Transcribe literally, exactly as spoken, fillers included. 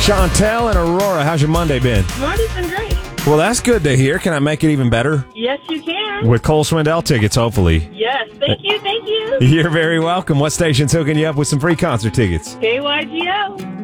Chantel and Aurora, how's your Monday been? Monday's been great. Well, that's good to hear. Can I make it even better? Yes, you can. With Cole Swindell tickets, hopefully. Yes, thank you, thank you. You're very welcome. What station's hooking you up with some free concert tickets? K Y G O.